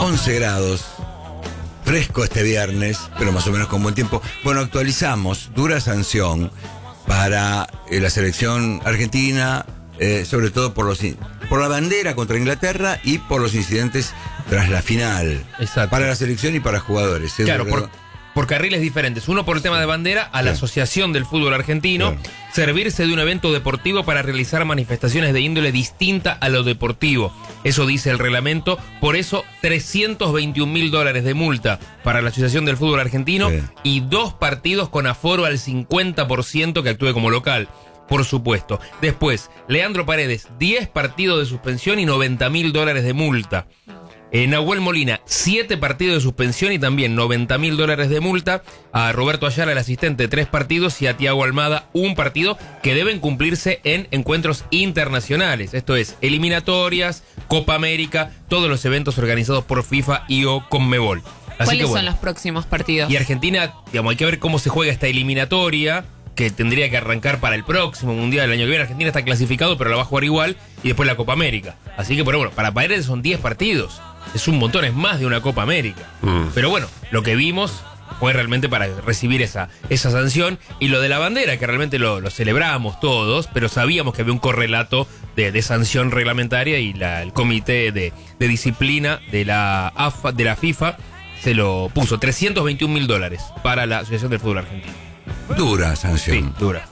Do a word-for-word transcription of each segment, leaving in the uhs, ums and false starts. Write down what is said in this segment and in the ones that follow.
once grados. Fresco este viernes, pero más o menos con buen tiempo. Bueno, actualizamos, dura sanción para eh, la selección argentina, eh, sobre todo por los por la bandera contra Inglaterra y por los incidentes tras la final. Exacto. Para la selección y para jugadores. Claro, por, por carriles diferentes. Uno por el tema de bandera, a la Sí. Asociación del Fútbol Argentino, Claro. servirse de un evento deportivo para realizar manifestaciones de índole distinta a lo deportivo. Eso dice el reglamento. Por eso, trescientos veintiún mil dólares de multa para la Asociación del Fútbol Argentino Sí. y dos partidos con aforo al cincuenta por ciento que actúe como local. Por supuesto. Después, Leandro Paredes, diez partidos de suspensión y noventa mil dólares de multa. Eh, Nahuel Molina, siete partidos de suspensión y también noventa mil dólares de multa. A Roberto Ayala, el asistente, tres partidos. Y a Tiago Almada, un partido que deben cumplirse en encuentros internacionales. Esto es, eliminatorias, Copa América, todos los eventos organizados por FIFA y o Conmebol. Así ¿Cuáles que, bueno, son los próximos partidos? y Argentina, digamos, hay que ver cómo se juega esta eliminatoria, que tendría que arrancar para el próximo Mundial. El año que viene Argentina está clasificado, pero la va a jugar igual. Y después la Copa América. Así que, pero bueno, para Paredes son diez partidos. Es un montón, es más de una Copa América. Mm. Pero bueno, lo que vimos fue realmente para recibir esa, esa sanción. Y lo de la bandera, que realmente lo, lo celebramos todos, pero sabíamos que había un correlato de, de sanción reglamentaria y la, el comité de, de disciplina de la, AFA, de la FIFA se lo puso. trescientos veintiún mil dólares para la Asociación del Fútbol Argentino. Dura sanción. Sí, dura.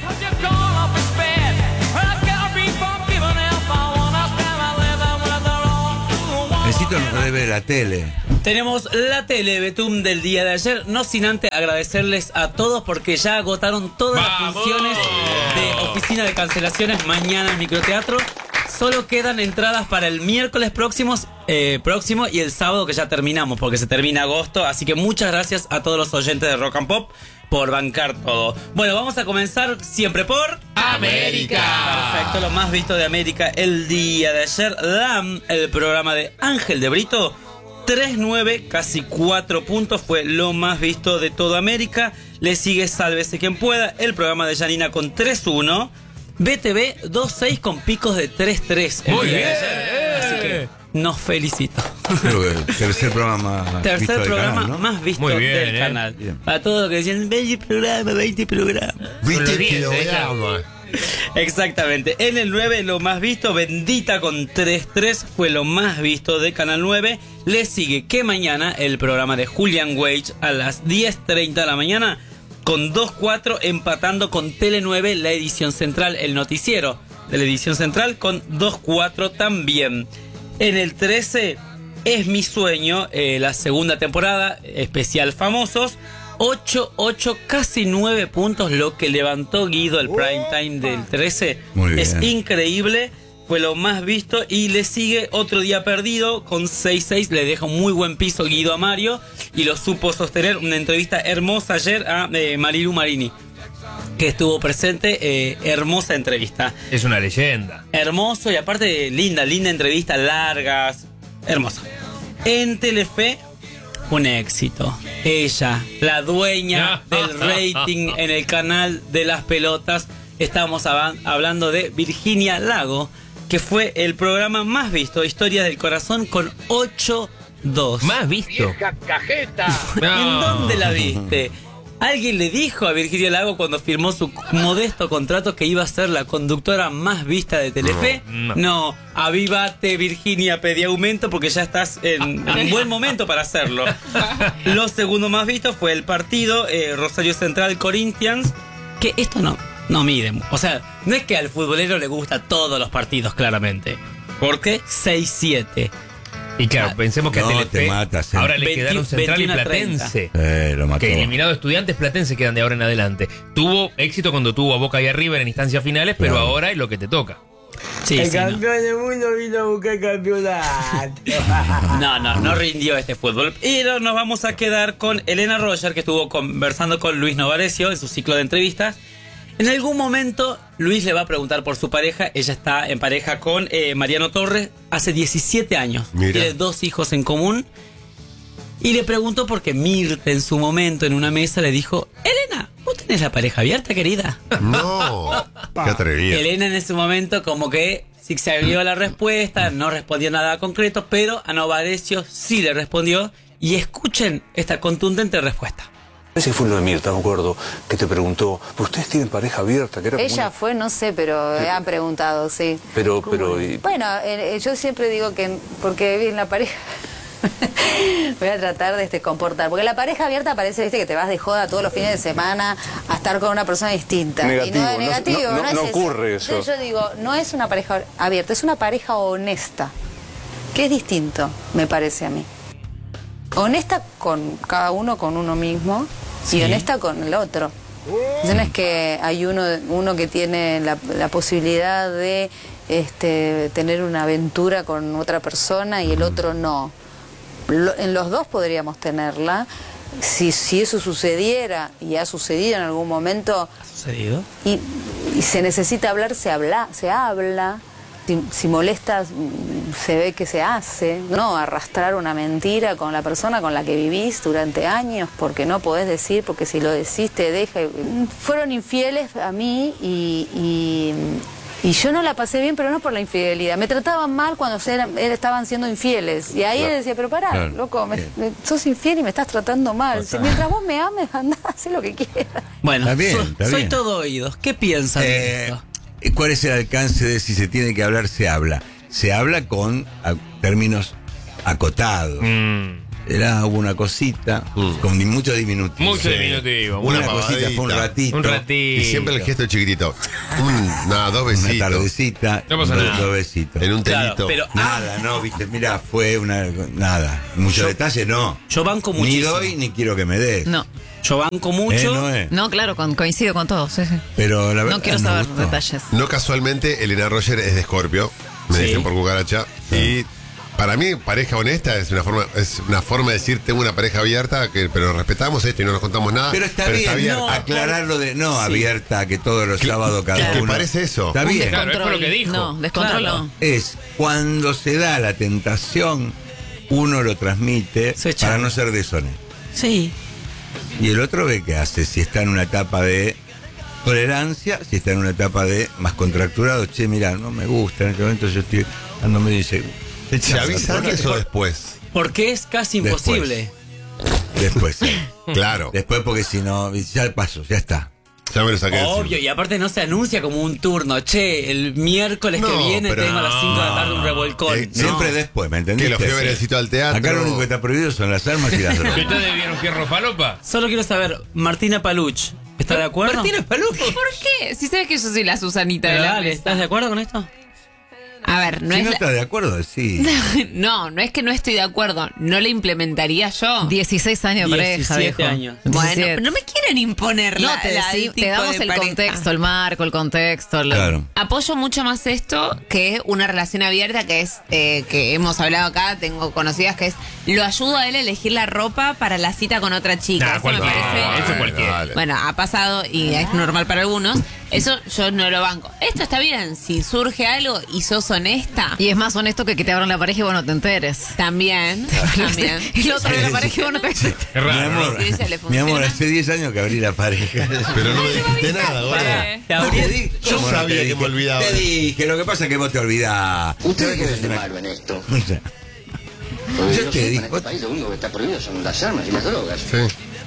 Necesito nos debe la tele. Tenemos la tele Betum del día de ayer, no sin antes agradecerles a todos porque ya agotaron todas las ¡Vamos! funciones de oficina de cancelaciones mañana en Microteatro. Solo quedan entradas para el miércoles próximos, eh, próximo y el sábado que ya terminamos porque se termina agosto. Así que muchas gracias a todos los oyentes de Rock and Pop por bancar todo. Bueno, vamos a comenzar siempre por... ¡América! Perfecto, lo más visto de América el día de ayer. D A M, el programa de Ángel de Brito, tres nueve, casi cuatro puntos, fue lo más visto de toda América. Le sigue Sálvese quien pueda, el programa de Janina con tres uno. B T V dos seis con picos de tres tres. Muy bien. Así que nos felicito. Creo que el tercer programa más Tercer visto del programa canal, ¿no? más visto Muy bien, del eh. canal. Bien. Para todo lo que decían, veinte programas, veinte programas. ¿Viste diez, que lo eh, veamos? Exactamente. En el nueve, lo más visto, Bendita con tres tres, fue lo más visto de Canal nueve. Le sigue que mañana el programa de Julian Wage a las diez treinta de la mañana con dos cuatro, empatando con Tele nueve, la edición central, el noticiero de la edición central con dos cuatro también. En el trece, Es mi sueño, eh, la segunda temporada, especial famosos. ocho ocho, casi nueve puntos, lo que levantó Guido el prime time del trece. Muy bien. Es increíble, fue lo más visto. Y le sigue Otro Día Perdido con seis seis, le deja un muy buen piso Guido a Mario y lo supo sostener. Una entrevista hermosa ayer a eh, Marilu Marini, que estuvo presente, eh, hermosa entrevista. Es una leyenda. Hermoso y aparte linda, linda entrevista, largas, hermosa. En Telefe, un éxito. Ella, la dueña del rating en el canal de las pelotas. Estamos hab- hablando de Virginia Lago, que fue el programa más visto, Historias del Corazón, con ocho dos. Más visto. ¿En dónde la viste? ¿Alguien le dijo a Virginia Lago cuando firmó su modesto contrato que iba a ser la conductora más vista de Telefe? No, no. No, avívate Virginia, pedí aumento porque ya estás en, en un buen momento para hacerlo. Lo segundo más visto fue el partido eh, Rosario Central Corinthians, que esto no, no miren. O sea, no es que al futbolero le gusta todos los partidos claramente. ¿Por qué? seis siete. Y claro, pensemos que No, a Telefe te matas, eh. ahora le veintiuno, quedaron Central y veintiuno a treinta. Platense. Eh, lo mató. Que eliminado Estudiantes, Platense quedan de ahora en adelante. Tuvo éxito cuando tuvo a Boca y a River en instancias finales, pero Claro. ahora es lo que te toca. Sí, El sí, no. campeón del mundo vino a buscar campeonato. No, no, no rindió este fútbol. Y no- nos vamos a quedar con Elena Roger, que estuvo conversando con Luis Novarecio en su ciclo de entrevistas. En algún momento, Luis le va a preguntar por su pareja. Ella está en pareja con eh, Mariano Torres hace diecisiete años. Mira. Tiene dos hijos en común. Y le preguntó porque Mirta en su momento en una mesa le dijo: Elena, ¿vos tenés la pareja abierta, querida? No, qué atrevida. Elena en ese momento como que sí se dio la respuesta, no respondió nada concreto, pero a Novarecio sí le respondió. Y escuchen esta contundente respuesta. Ese fue uno de Mirta, me acuerdo, que te preguntó, ¿ustedes tienen pareja abierta? Que era como Ella una... fue, no sé, pero Pero- han preguntado, sí. Pero, pero... y- Bueno, eh, eh, yo siempre digo que, porque en la pareja, voy a tratar de este, comportar, porque la pareja abierta parece, viste, que te vas de joda todos los fines de semana a estar con una persona distinta. Negativo, y no, no- es negativo, no- no- es no eso. ocurre eso. Entonces yo digo, no es una pareja abierta, es una pareja honesta, que es distinto, me parece a mí. Honesta con cada uno, con uno mismo, Sí. y honesta con el otro. Entonces no es que hay uno, uno que tiene la, la posibilidad de este, tener una aventura con otra persona y el otro no. Lo- en los dos podríamos tenerla. Si, si eso sucediera, y ha sucedido en algún momento, ¿Ha sucedido? y, y se necesita hablar, se habla, se habla. Si, si molestas, mm, se ve que se hace. No arrastrar una mentira con la persona con la que vivís durante años, porque no podés decir, porque si lo decís te deja. Fueron infieles a mí y, y, y yo no la pasé bien, pero no por la infidelidad. Me trataban mal cuando se eran- era- estaban siendo infieles. Y ahí él decía, pero pará, Claro. loco, me- Bien. me- sos infiel y me estás tratando mal. Si mientras vos me ames, andá, haz lo que quieras. Bueno, Está bien, so- está soy bien. todo oídos. ¿Qué piensan de Eh, esto? ¿Cuál es el alcance de si se tiene que hablar, se habla? Se habla con a- términos acotados. Mm, Era hubo una cosita, con ni mucho diminutivo. mucho Sí. diminutivo. Una Una, cosita fue un pavadita. ratito. Un ratito. Y siempre el gesto chiquitito. Un, nada, dos Una besitos. tardecita. No pasa dos- nada. dos besitos. En un Claro, telito. pero Nada, no, viste, mira, fue una. Nada. Mucho Yo- detalle, no. yo banco Ni muchísimo. doy ni quiero que me des. No, Yo banco Eh, mucho. no es. no, claro, con- coincido con todos. Sí, sí. Pero la verdad. No quiero me saber gustó. detalles. No casualmente, Elena Roger es de Scorpio. Me Sí. dicen por cucaracha. Y para mí, pareja honesta es una forma es una forma de decir, tengo una pareja abierta, que, pero respetamos esto y no nos contamos nada. Pero está bien, abierta. no, aclararlo de. No, Sí. abierta, que todos los Que- sábados cada que uno. parece eso. Está Un bien. Claro, eso fue lo que dijo. No, descontrol Claro. no. Es cuando se da la tentación, uno lo transmite Soy para charro. no ser deshonesto. Sí. Y el otro ve qué hace, si está en una etapa de tolerancia, si está en una etapa de más contracturado, che, mira, no me gusta, en este momento yo estoy dando medio dice. ¿Se avisa antes o después? Porque es casi Después. imposible. Después, sí. Claro. Después porque si no, ya paso, ya está. Ya me lo saqué de Obvio, encima. y aparte no se anuncia como un turno. Che, el miércoles No, que viene pero tengo a las cinco de la tarde un revolcón. Eh, No. Siempre después, ¿me entendés? Que lo fui a ver el sitio al teatro. Acá lo único que está prohibido son las armas y las ¿Que drogas. ustedes vieron Fierro Falopa? Solo quiero saber, Martina Paluch, ¿está de acuerdo? Martina Paluch. ¿Por qué? Si sabes que yo soy la Susanita de Pero la dale, mesa. ¿estás de acuerdo con esto? A ver, no Si es no la- está de acuerdo, sí. No, no es que no estoy de acuerdo. ¿No la implementaría yo? dieciséis años de pareja, diecisiete viejo. años. Bueno, diecisiete. pero no me quieren imponer No, la, te, la- decí- el te tipo damos de el pareja. contexto, el marco, el contexto. la- Claro. Apoyo mucho más esto que una relación abierta, que es eh, que hemos hablado acá, tengo conocidas, que es lo ayudo a él a elegir la ropa para la cita con otra chica. Nah, Eso me cualquiera, parece- eso es cualquiera. Dale. Bueno, ha pasado y es normal para algunos. Eso yo no lo banco. Esto está bien, si surge algo y sos honesta, Y es más honesto que que te abran la pareja y vos no te enteres. también, también. El otro de la pareja y vos no te enteres. Es raro, mi amor, ¿no? Si a ella le mi amor, funciona. hace diez años que abrí la pareja. Pero no me dijiste nada, gordo. Pará. Te abrí- Te di- Yo ¿Cómo no sabía te que dije? me olvidaba. Te dije, lo que pasa es que vos te olvidás. ¿Usted qué ¿Sabés es de una- malo en esto? O sea, Porque Yo yo te sé, digo- en este país lo único que está prohibido son las armas y las drogas. Sí.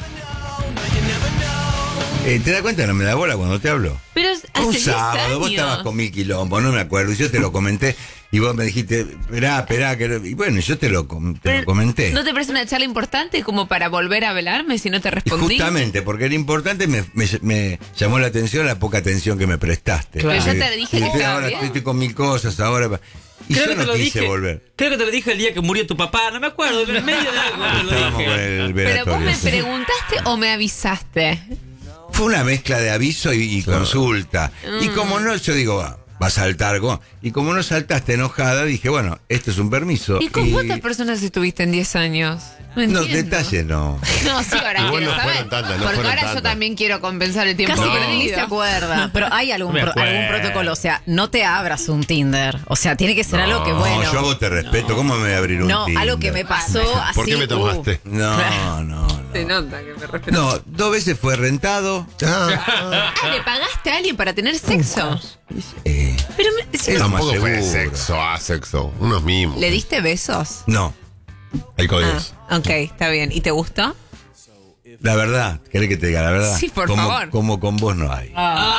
eh, ¿Te das cuenta? No me da bola cuando te hablo. Pero hace Un diez sábado, vos años. estabas con mil quilombos, no me acuerdo, y yo te lo comenté, y vos me dijiste, esperá, esperá, que... y bueno, yo te lo, com- te Pero, lo comenté. ¿no te parece una charla importante como para volver a hablarme si no te Y respondí? justamente, porque era importante, me, me- me llamó la atención la poca atención que me prestaste. Claro. Pero yo Eh, te dije y que estoy estaba ahora bien. estoy, estoy con mil cosas ahora. Y Creo yo que te no lo quise dije. volver. Creo que te lo dije el día que murió tu papá, no me acuerdo, en medio de algo te lo Estábamos dije. con el Pero vos velatorio. me preguntaste o me avisaste. Fue una mezcla de aviso y, y consulta. Y Mm. como no, yo digo, va, va a saltar. ¿cómo? Y como no saltaste enojada, dije, bueno, esto es un permiso. ¿Y con cuántas personas estuviste en diez años? No No, entiendo. detalles no. No, sí, ahora Igual quiero no saber. fueron tantas, no porque fueron ahora yo tantas. también quiero compensar el tiempo Casi No. que ni se perdido. acuerda. Pero hay algún, No me pro- acuerdo. algún protocolo. O sea, no te abras un Tinder. O sea, tiene que ser algo que, bueno. No, yo a vos te respeto. ¿Cómo me voy a abrir un No, Tinder? algo que me pasó así. ¿Por qué me tomaste? uh. No, no, no. Se nota que me respeto. No, dos veces fue rentado. Ah, Ah, ¿le pagaste a alguien para tener sexo? Eh, Pero me- si Es no- lo más Tampoco fue seguro. sexo, a sexo. Unos mimos. ¿Le diste besos? No, Hay códigos. Ah, ok, está bien. ¿Y te gustó? la verdad, ¿querés que te diga la verdad? Sí, por como, favor. Como con vos no hay.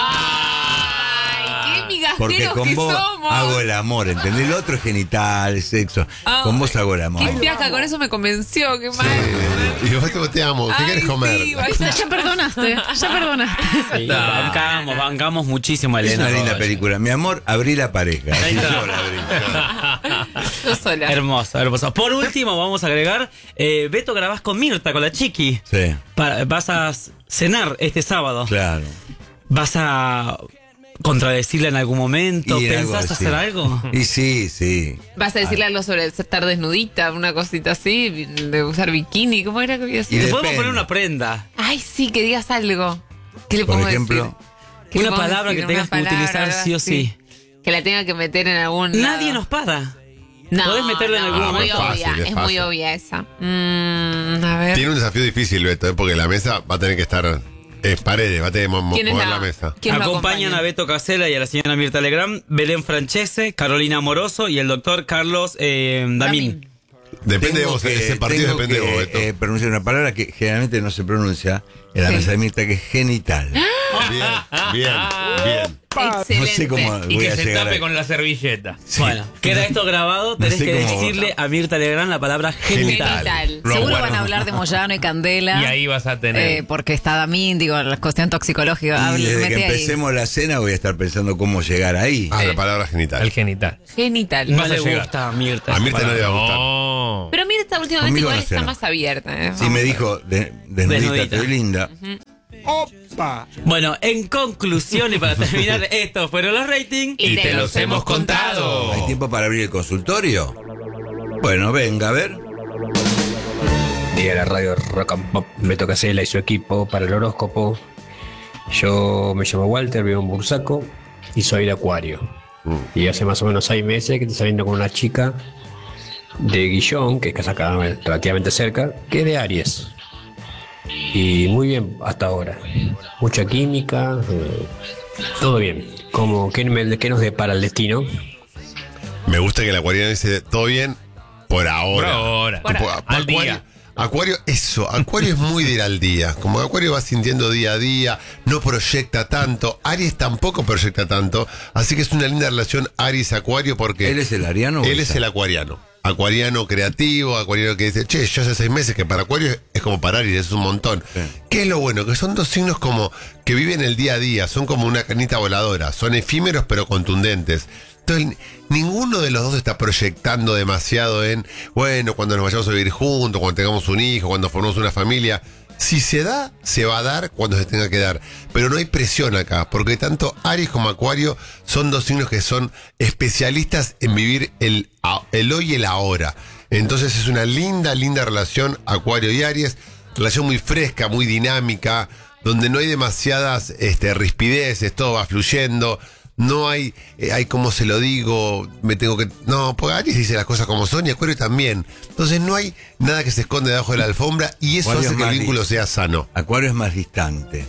¡Ay, qué Porque migajeros con que vos somos! hago el amor, ¿entendés? El otro es genital, sexo. Ah, con vos hago el amor. Qué fiaca, con eso me convenció, qué mal. Y vos te, te amo. ¿Qué Ay, quieres comer? sí, vaya. Ya perdonaste, ya perdonaste. Sí, bancamos, bancamos muchísimo a Es Elena una linda Roger. película. Mi amor, abrí la pareja. Ahí está. Yo la abrí. Yo sola. Hermoso, hermoso. Por último, vamos a agregar, eh, Beto, grabás con Mirta, con la chiqui. Sí, Para- vas a cenar este sábado. claro. ¿Vas a contradecirla en algún momento? Y algo ¿Pensás así. hacer algo? Y sí, sí. ¿Vas a decirle algo sobre estar desnudita, una cosita así, de usar bikini? ¿Cómo era que había Y Te depende. podemos poner una prenda. Ay, sí, que digas algo. ¿Qué le Por podemos ejemplo, decir? ¿Qué le Una podemos palabra decir? que tengas Una que palabra, utilizar algo sí o así. sí. Que la tenga que meter en algún Nadie lado. nos para. No, Podés meterla en no, algún es muy momento. obvia, Fácil, es es muy fácil. obvia esa. Mm, a ver. Tiene un desafío difícil, Beto, ¿eh? Porque la mesa va a tener que estar en paredes, va a tener que mo- mo- ¿Quién es mover la- la mesa. ¿Quién lo Acompañan acompaña? a Beto Casella y a la señora Mirta Legrand, Belén Francese, Carolina Amoroso y el doctor Carlos eh, Damín. Depende de tengo vos, que- ese partido tengo depende de que, vos, Beto. eh, pronunciar una palabra que generalmente no se pronuncia en la Sí. mesa de Mirta, que es genital. Bien, bien, bien. Excelente. No sé cómo Y voy que a se llegar tape ahí. con la servilleta. Bueno, queda esto grabado, tenés sé que cómo- decirle a Mirta Legrand la palabra genital. Genital. Lo Seguro guardo. van a hablar de Moyano y Candela. Y ahí vas a tener. eh, porque está Damín, digo, la cuestión toxicológica. Y Hable- desde que mete ahí. empecemos la cena voy a estar pensando cómo llegar ahí. Ah, la palabra genital. Al genital. Genital. No Vas a le llegar. gusta a Mirta. A Mirta no le va a gustar. No. Pero mira, esta últimamente Conmigo igual no está será. más abierta. ¿eh? Si me dijo de, desnudita, Desnudita. estoy linda. Bueno, en conclusión y para terminar, estos fueron los ratings. Y te los hemos contado. ¿Hay tiempo para abrir el consultorio? Bueno, venga, a ver. Día de la radio Rock and Pop, Beto Casella y su equipo para el horóscopo. Yo me llamo Walter, vivo en Bursaco y soy de Acuario. Y hace más o menos seis meses que estoy saliendo con una chica de Guillón, que es acá relativamente cerca, que es de Aries. Y muy bien hasta ahora. Mucha química, eh, todo bien. Como, ¿qué, me- qué nos depara el destino? Me gusta que el acuariano dice todo bien por ahora. Por ahora. Tipo, Por ahora. Al Acuario, día. Acuario, eso, Acuario es muy de ir al día. Como Acuario va sintiendo día a día, no proyecta tanto. Aries tampoco proyecta tanto. Así que es una linda relación Aries-Acuario porque. ¿Él es el ariano o Él esa? es el acuariano. Acuariano creativo, acuariano que dice, che, yo hace seis meses que para Acuario es como para Aries, es un montón. Sí. ¿Qué es lo bueno? Que son dos signos como que viven el día a día, son como una canita voladora, son efímeros pero contundentes. Entonces, ninguno de los dos está proyectando demasiado en, bueno, cuando nos vayamos a vivir juntos, cuando tengamos un hijo, cuando formemos una familia. Si se da, se va a dar cuando se tenga que dar. Pero no hay presión acá, porque tanto Aries como Acuario son dos signos que son especialistas en vivir el, a- el hoy y el ahora. Entonces es una linda, linda relación Acuario y Aries. Relación muy fresca, muy dinámica, donde no hay demasiadas este, rispideces, todo va fluyendo. No hay, eh, hay como se lo digo, me tengo que... No, porque Aries dice las cosas como son y Acuario también. Entonces no hay nada que se esconde debajo de la alfombra y eso Acuario hace es que el más vínculo di- sea sano. Acuario es más distante.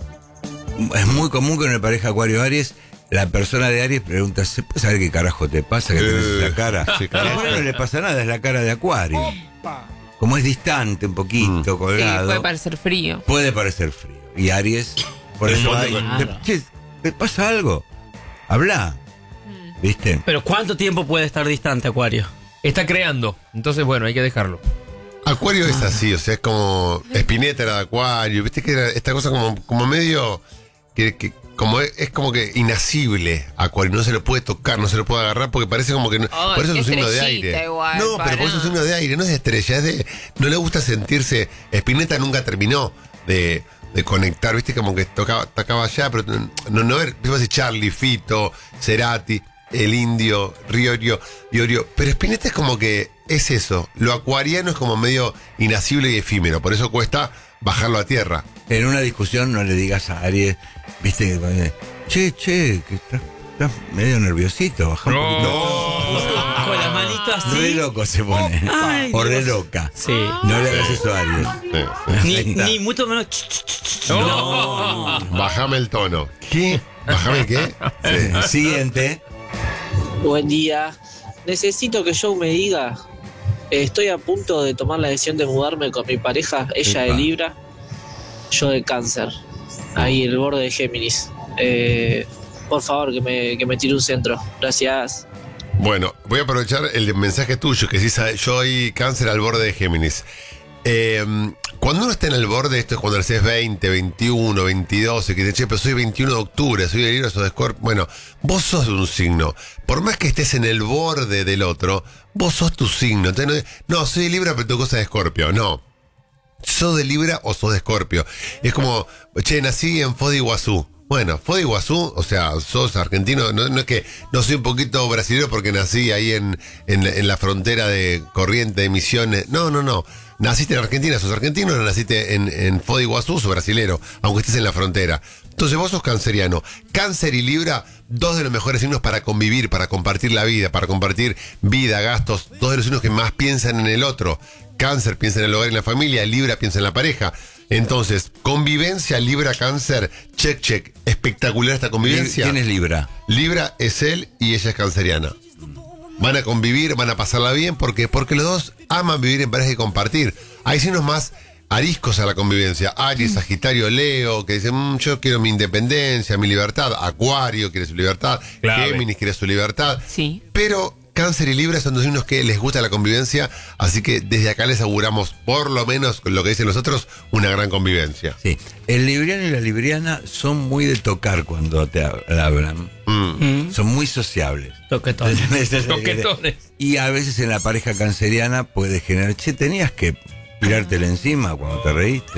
Es muy común que en una pareja Acuario-Aries, la persona de Aries pregunta, ¿se puede saber qué carajo te pasa? Que tenés Eh, la cara. sí, A claro. Acuario no le pasa nada, es la cara de Acuario. Como es distante un poquito, Sí, colgado, puede parecer frío. puede parecer frío. Y Aries, por Es eso muy hay, claro. te, che, ¿te pasa algo? Habla. ¿Viste? Pero ¿cuánto tiempo puede estar distante Acuario? Está creando. Entonces, bueno, hay que dejarlo. Acuario es así, o sea, es como Spinetta era de Acuario, viste que era esta cosa como, como medio, que, que como es, es como que inasible Acuario, no se lo puede tocar, no se lo puede agarrar porque parece como que no, Ay, por eso es un qué signo de estrellita aire. igual, no, pero por pará. eso es un signo de aire, no es de estrella, es de, no le gusta sentirse, Spinetta nunca terminó de, de conectar, viste, como que tocaba, tocaba allá, pero no, no ver, decir Charlie, Fito, Cerati, el Indio, Riorio, Iorio, pero Spinetta es como que es eso, lo acuariano es como medio inasible y efímero, por eso cuesta bajarlo a tierra. En una discusión no le digas a Aries, viste, que pone, che, che, que estás, estás medio nerviosito, baja un poquito. Con la manito Re así. loco se pone. Ay, o re Dios. loca. Sí. No le hagas eso a Aries. Ni, Ahí está. ni mucho menos. ch, ch, ch, ch. No. Bajame el tono. ¿Qué? ¿Bajame el qué? Sí. Siguiente. Buen día. Necesito que Joe me diga, eh, estoy a punto de tomar la decisión de mudarme con mi pareja, ella de Libra, yo de Cáncer, ahí el borde de Géminis. Eh, por favor, que me, que me tire un centro. Gracias. Bueno, voy a aprovechar el mensaje tuyo, que sí, yo hay Cáncer al borde de Géminis. Eh, cuando uno está en el borde, esto es cuando es veinte, veintiuno, veintidós, y que te dice, pero soy veintiuno de octubre, soy de Libra, soy de Scorpio. Bueno, vos sos de un signo. Por más que estés en el borde del otro, vos sos tu signo. Entonces, no, no, soy de Libra, pero tu cosa de Scorpio. No. ¿Sos de Libra o sos de Scorpio? Es como, che, nací en Foz de Iguazú. Bueno, Foz de Iguazú, o sea, sos argentino, no, no es que no soy un poquito brasileño porque nací ahí en, en, en la frontera de Corrientes, de Misiones. No, no, no. Naciste en Argentina, sos argentino, no naciste en, en Foz de Iguazú, sos brasilero, aunque estés en la frontera. Entonces vos sos canceriano. Cáncer y Libra, dos de los mejores signos para convivir, para compartir la vida, para compartir vida, gastos, dos de los signos que más piensan en el otro. Cáncer piensa en el hogar y en la familia, Libra piensa en la pareja. Entonces, convivencia, Libra, Cáncer, check, check. Espectacular esta convivencia. ¿Quién es Libra? Libra es él y ella es canceriana. Van a convivir, van a pasarla bien, porque porque los dos aman vivir en pareja y compartir. Hay signos más ariscos a la convivencia. Aries, Sagitario, Leo, que dicen, mmm, yo quiero mi independencia, mi libertad. Acuario quiere su libertad. Clave. Géminis quiere su libertad. Sí. Pero Cáncer y Libra son dos signos que les gusta la convivencia, así que desde acá les auguramos, por lo menos con lo que dicen los otros, una gran convivencia. Sí. El libriano y la libriana son muy de tocar cuando te hablan. Mm. Son muy sociables. Toquetones. Toquetones. Y a veces en la pareja canceriana puede generar, che, tenías que tirártela encima cuando te reíste.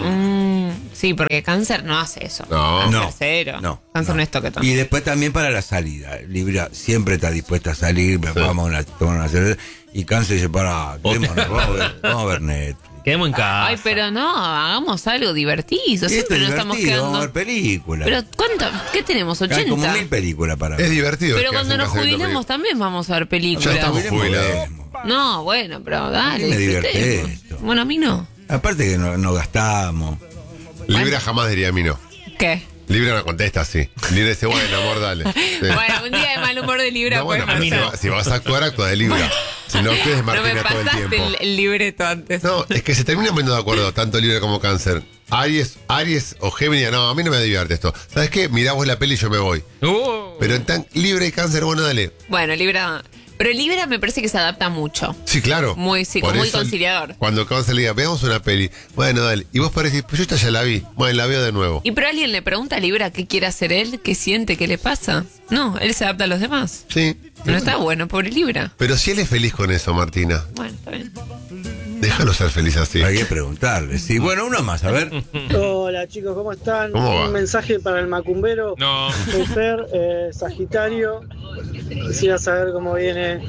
Mm, sí, porque Cáncer no hace eso. No, Cáncer no, cero. no, Cáncer no, no es toquetón. Y después también para la salida. Libra siempre está dispuesta a salir, sí. Vamos a una, tomar una cerveza. Y Cáncer dice, para, vamos a ver, vamos a ver Netflix. Quedemos en casa. Ay, pero no, hagamos algo divertido. Siempre nos estamos quedando. Vamos a ver películas. Pero ¿cuánto? ¿Qué tenemos? ochenta. Hay como mil películas para ver. Es divertido. Pero cuando nos jubilemos también vamos a ver películas. Ya estamos jubilados. No, bueno, pero dale. Me divertí esto. Bueno, a mí no. Aparte que no, no gastamos. Libra bueno. jamás diría a mí no. ¿Qué? Libra no contesta así. Libra dice, bueno, amor, dale. Sí. Bueno, un día de mal humor de Libra. No, bueno, pues, pero no. si, va, si vas a actuar, actúa de Libra. Si no, actúes de Martina no me todo el pasaste tiempo. El, el libreto antes. No, es que se terminan poniendo de acuerdo, tanto Libra como Cáncer. Aries, Aries o Géminis, no, a mí no me divierte esto. ¿Sabes qué? Mirá vos la peli y yo me voy. Uh. Pero en tan Libra y Cáncer, bueno, dale. Bueno, Libra. Pero Libra me parece que se adapta mucho. Sí, claro. Muy, sí, Por muy eso, conciliador. Cuando Cáncer le diga, veamos una peli. Bueno, dale. Y vos parecís, pues yo esta ya la vi. Bueno, la veo de nuevo. Y pero alguien le pregunta a Libra qué quiere hacer él, qué siente, qué le pasa. No, él se adapta a los demás. Sí. No está bueno, pobre Libra. Pero si él es feliz con eso, Martina. Bueno, está bien. Déjalo ser feliz así. Hay que preguntarle. Sí, bueno, uno más, a ver. Hola chicos, ¿cómo están? ¿Cómo va? Un mensaje para el macumbero. No. Soy Fer, eh, Sagitario. Quisiera saber cómo viene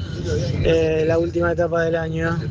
eh, la última etapa del año.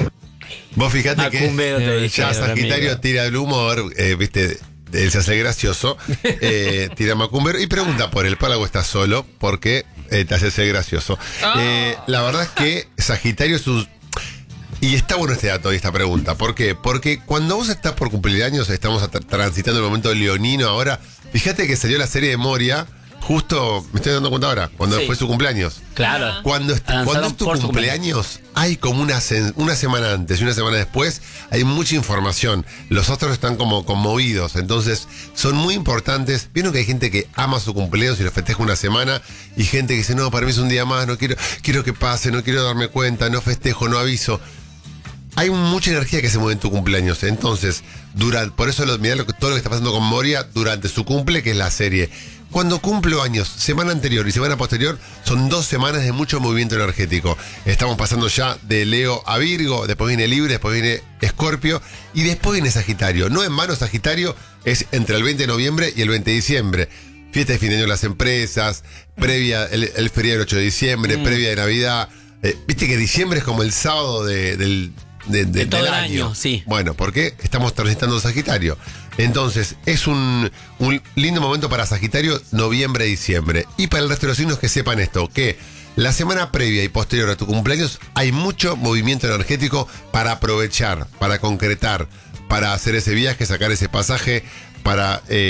Vos fijate Macumbero, que te eh, ya dijeron, Sagitario amigo. tira el humor, eh, viste, él se hace gracioso, eh, tira macumbero y pregunta por el pálago está solo porque eh, te hace ser gracioso. Eh, la verdad es que Sagitario es un... Y está bueno este dato y esta pregunta. ¿Por qué? Porque cuando vos estás por cumplir años, estamos tra- transitando el momento leonino ahora. Fíjate que salió la serie de Moria, justo, me estoy dando cuenta ahora, cuando Sí. fue su cumpleaños. Claro. Cuando, est- Lanzaron cuando es tu por su cumpleaños, hay como una, sen- una semana antes y una semana después, hay mucha información. Los otros están como conmovidos, entonces son muy importantes. Vieron que hay gente que ama su cumpleaños y lo festeja una semana, y gente que dice, no, para mí es un día más, no quiero, quiero que pase, no quiero darme cuenta, no festejo, no aviso. Hay mucha energía que se mueve en tu cumpleaños, entonces, durante, por eso lo, mirá lo que, todo lo que está pasando con Moria durante su cumple, que es la serie. Cuando cumplo años, semana anterior y semana posterior, son dos semanas de mucho movimiento energético. Estamos pasando ya de Leo a Virgo, después viene Libre, después viene Escorpio y después viene Sagitario. No en vano, Sagitario es entre el veinte de noviembre y el veinte de diciembre. Fiesta de fin de año en las empresas, previa el, el feriado del ocho de diciembre, mm. previa de Navidad. Eh, Viste que diciembre es como el sábado de, del... De, de, de todo del el año. año, sí. Bueno, porque estamos transitando Sagitario. Entonces, es un, un lindo momento para Sagitario, noviembre, diciembre. Y para el resto de los signos que sepan esto, que la semana previa y posterior a tu cumpleaños hay mucho movimiento energético para aprovechar, para concretar, para hacer ese viaje, sacar ese pasaje, para eh,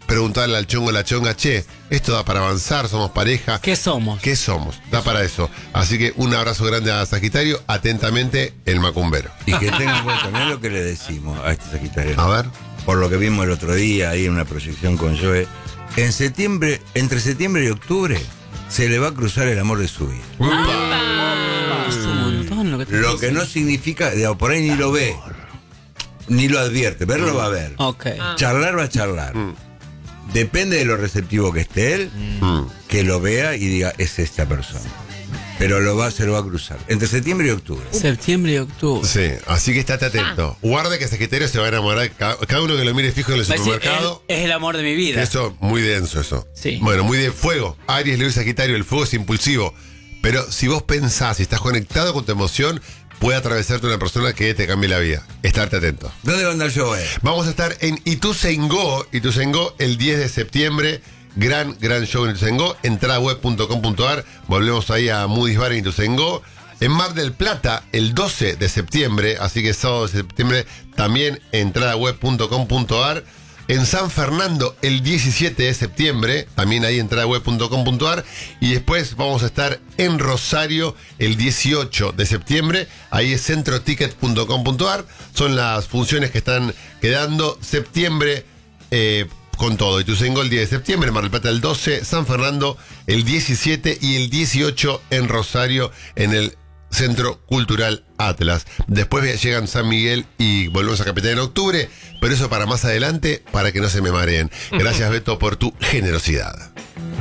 preguntarle al chongo o la chonga, che, esto da para avanzar, somos pareja. ¿Qué somos? ¿Qué somos? Da para eso. Así que un abrazo grande a Sagitario, atentamente el macumbero. Y que tengan en cuenta, mirá lo que le decimos a este Sagitario. A ver. Por lo que vimos el otro día ahí en una proyección con Joe. En septiembre, entre septiembre y octubre, se le va a cruzar el amor de su vida. Ah, es un montón lo que te Lo que no significa, digamos, por ahí ni lo ve, ni lo advierte, verlo va a ver. Ok. Charlar va a charlar. Mm. Depende de lo receptivo que esté él, Mm. que lo vea y diga, es esta persona. Pero lo va, se lo va a cruzar. Entre septiembre y octubre. Septiembre y octubre. Sí, así que estate atento. Guarda que Sagitario se va a enamorar. Cada, cada uno que lo mire fijo en el Va a decir, supermercado. es, es el amor de mi vida. Eso, muy denso eso. Sí. Bueno, muy de fuego. Aries, Leo y Sagitario, el fuego es impulsivo. Pero si vos pensás y estás conectado con tu emoción, puede atravesarte una persona que te cambie la vida. Estarte atento. ¿Dónde va a andar yo, eh? Vamos a estar en Ituzaingó, Ituzaingó el diez de septiembre. Gran, gran show en Ituzaingó. Entrada web punto com punto ar. Volvemos ahí a Moody's Bar en Ituzaingó. En Mar del Plata, el doce de septiembre. Así que sábado de septiembre también entrada web punto com punto ar. En San Fernando, el diecisiete de septiembre, también ahí entrada web punto com punto ar. Y después vamos a estar en Rosario el dieciocho de septiembre. Ahí es centro ticket punto com punto ar. Son las funciones que están quedando. Septiembre eh, con todo. Ituzaingó el diez de septiembre, Mar del Plata el doce, San Fernando el diecisiete y el dieciocho en Rosario en el Centro Cultural Atlas. Después llegan San Miguel y volvemos a Capital en octubre, pero eso para más adelante, para que no se me mareen. Gracias, Beto, por tu generosidad.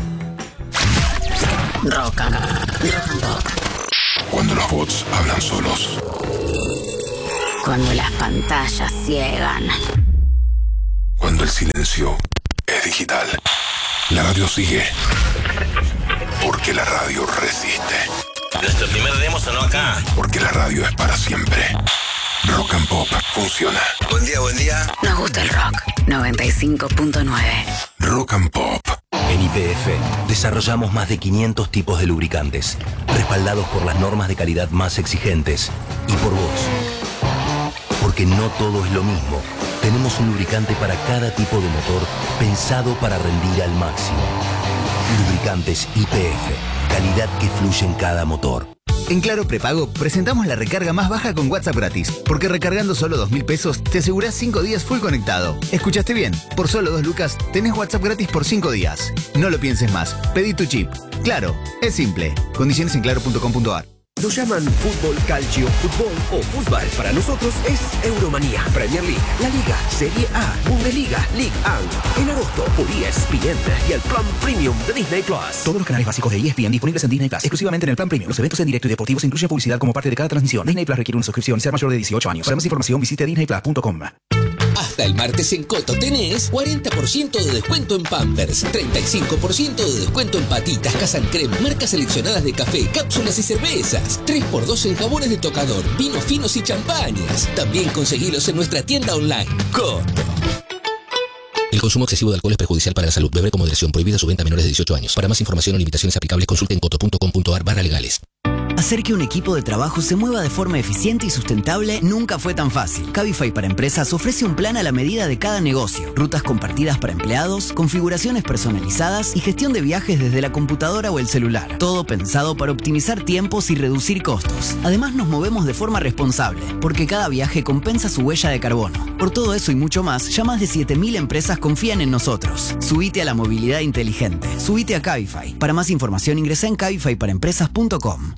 Rock and, rock and pop. Cuando los bots hablan solos. Cuando las pantallas ciegan. Cuando el silencio es digital. La radio sigue. Porque la radio resiste. Nuestro primer demo sonó acá. Porque la radio es para siempre. Rock and Pop funciona. Buen día, buen día. Nos gusta el rock. noventa y cinco punto nueve. Rock and Pop. En Y P F desarrollamos más de quinientos tipos de lubricantes, respaldados por las normas de calidad más exigentes. Y por vos. Porque no todo es lo mismo. Tenemos un lubricante para cada tipo de motor, pensado para rendir al máximo. Lubricantes Y P F. Calidad que fluye en cada motor. En Claro Prepago presentamos la recarga más baja con WhatsApp gratis, porque recargando solo dos mil pesos te asegurás cinco días full conectado. ¿Escuchaste bien? Por solo dos lucas tenés WhatsApp gratis por cinco días. No lo pienses más, pedí tu chip. Claro, es simple. Condiciones en claro punto com punto ar. Lo llaman fútbol, calcio, fútbol o fútbol. Para nosotros es Euromanía, Premier League, La Liga, Serie A, Bundesliga, League uno. En agosto por E S P N y el plan premium de Disney Plus. Todos los canales básicos de E S P N disponibles en Disney Plus, exclusivamente en el plan premium. Los eventos en directo y deportivos incluyen publicidad como parte de cada transmisión. Disney Plus requiere una suscripción y ser mayor de dieciocho años. Para más información visite disney plus punto com. Hasta el martes en Coto tenés cuarenta por ciento de descuento en Pampers, treinta y cinco por ciento de descuento en patitas, Casan Creme, marcas seleccionadas de café, cápsulas y cervezas, tres por dos en jabones de tocador, vinos finos y champañas. También conseguilos en nuestra tienda online. Coto. El consumo excesivo de alcohol es perjudicial para la salud. Beber con moderación. Prohibida su venta a menores de dieciocho años. Para más información o limitaciones aplicables, consulte en coto punto com punto ar barra legales. Hacer que un equipo de trabajo se mueva de forma eficiente y sustentable nunca fue tan fácil. Cabify para Empresas ofrece un plan a la medida de cada negocio, rutas compartidas para empleados, configuraciones personalizadas y gestión de viajes desde la computadora o el celular. Todo pensado para optimizar tiempos y reducir costos. Además nos movemos de forma responsable, porque cada viaje compensa su huella de carbono. Por todo eso y mucho más, ya más de siete mil empresas confían en nosotros. Subite a la movilidad inteligente. Subite a Cabify. Para más información ingresa en cabify para empresas punto com.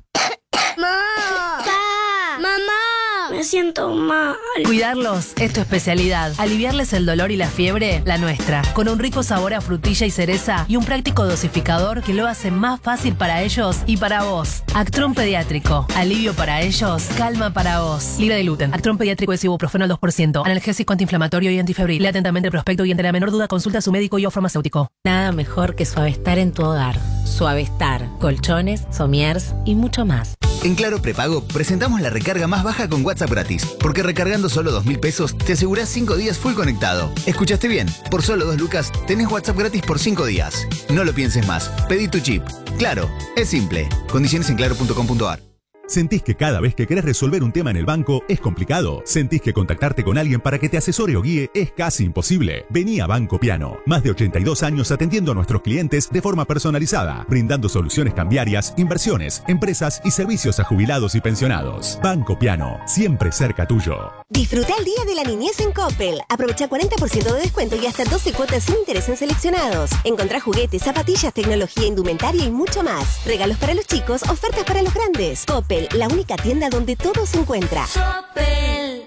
Me siento mal. Cuidarlos es tu especialidad. Aliviarles el dolor y la fiebre, la nuestra. Con un rico sabor a frutilla y cereza y un práctico dosificador que lo hace más fácil para ellos y para vos. Actron Pediátrico. Alivio para ellos, calma para vos. Libre de gluten. Actron Pediátrico es ibuprofeno al dos por ciento. Analgésico, antiinflamatorio y antifebril. Lee atentamente el prospecto y ante la menor duda consulta a su médico y o farmacéutico. Nada mejor que Suavestar en tu hogar. Suavestar, colchones, somiers y mucho más. En Claro Prepago presentamos la recarga más baja con WhatsApp gratis, porque recargando solo dos mil pesos te asegurás cinco días full conectado. ¿Escuchaste bien? Por solo dos lucas tenés WhatsApp gratis por cinco días. No lo pienses más, pedí tu chip. Claro, es simple. Condiciones en claro punto com punto ar. ¿Sentís que cada vez que querés resolver un tema en el banco es complicado? ¿Sentís que contactarte con alguien para que te asesore o guíe es casi imposible? Vení a Banco Piano. Más de ochenta y dos años atendiendo a nuestros clientes de forma personalizada, brindando soluciones cambiarias, inversiones, empresas y servicios a jubilados y pensionados. Banco Piano, siempre cerca tuyo. Disfruta el Día de la Niñez en Coppel. Aprovecha cuarenta por ciento de descuento y hasta doce cuotas sin interés en seleccionados. Encontrá juguetes, zapatillas, tecnología, indumentaria y mucho más. Regalos para los chicos, ofertas para los grandes. Coppel, la única tienda donde todo se encuentra. Coppel.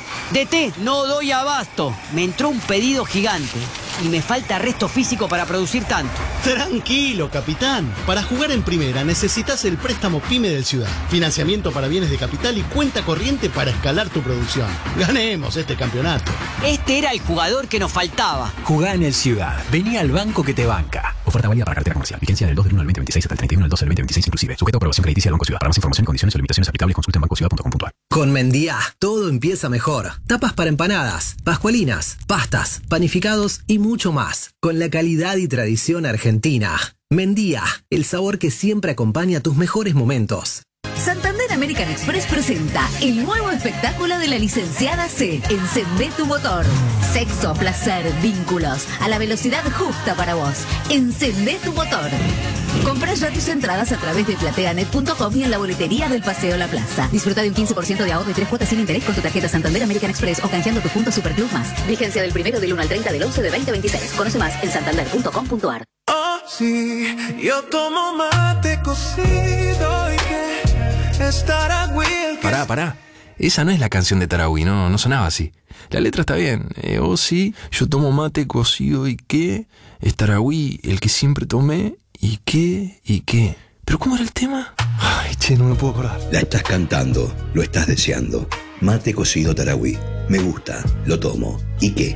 D T, no doy abasto. Me entró un pedido gigante y me falta resto físico para producir tanto. Tranquilo, capitán. Para jugar en primera necesitas el préstamo PYME del Ciudad. Financiamiento para bienes de capital y cuenta corriente para escalar tu producción. Ganemos este campeonato. Este era el jugador que nos faltaba. Jugá en el Ciudad. Vení al banco que te banca. Oferta válida para cartera comercial. Vigencia del dos del uno al veinte veintiséis hasta el treinta y uno del doce del veinte veintiséis inclusive. Sujeto a aprobación crediticia del Banco Ciudad. Para más información y condiciones o limitaciones aplicables consulta en banco ciudad punto com punto a r. Con Mendía, todo empieza mejor. Tapas para empanadas, pascualinas, pastas, panificados y mucho más. Con la calidad y tradición argentina. Mendía, el sabor que siempre acompaña tus mejores momentos. Santander American Express presenta el nuevo espectáculo de la licenciada C. Encendé tu motor. Sexo, placer, vínculos, a la velocidad justa para vos. Encendé tu motor. Comprá ya tus entradas a través de plateanet punto com y en la boletería del Paseo La Plaza. Disfruta de un quince por ciento de ahorro y tres cuotas sin interés con tu tarjeta Santander American Express o canjeando tu punto Superclub más. Vigencia del primero del uno al treinta del once de veinte veintiséis. Conoce más en santander punto com punto a r. Oh, sí, yo tomo mate cocido y que estará Will. Pará, pará. Esa no es la canción de Tarahui, no, no sonaba así. La letra está bien. Eh, oh, sí, yo tomo mate cocido y qué. Es Tarahui, el que siempre tomé. ¿Y qué? ¿Y qué? ¿Pero cómo era el tema? Ay, che, no me puedo acordar. La estás cantando, lo estás deseando. Mate cocido Tarahui. Me gusta, lo tomo. ¿Y qué?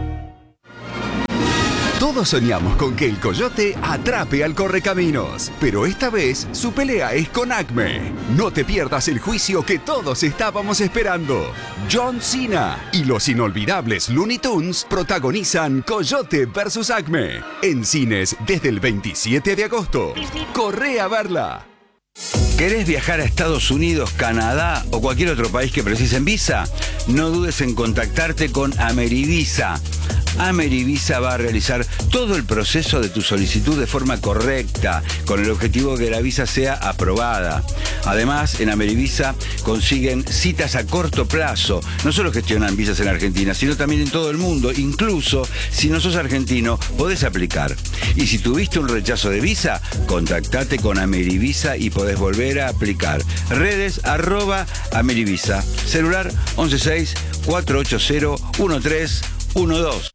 Todos soñamos con que el coyote atrape al correcaminos, pero esta vez su pelea es con Acme. No te pierdas el juicio que todos estábamos esperando. John Cena y los inolvidables Looney Tunes protagonizan Coyote versus Acme en cines desde el veintisiete de agosto. Corre a verla. ¿Querés viajar a Estados Unidos, Canadá o cualquier otro país que precisen visa? No dudes en contactarte con Amerivisa. Amerivisa va a realizar todo el proceso de tu solicitud de forma correcta, con el objetivo de que la visa sea aprobada. Además, en Amerivisa consiguen citas a corto plazo. No solo gestionan visas en Argentina, sino también en todo el mundo. Incluso, si no sos argentino, podés aplicar. Y si tuviste un rechazo de visa, contactate con Amerivisa y podés volver a aplicar. Redes, arroba Amerivisa. Celular once seis, cuatro ocho cero, uno tres uno dos.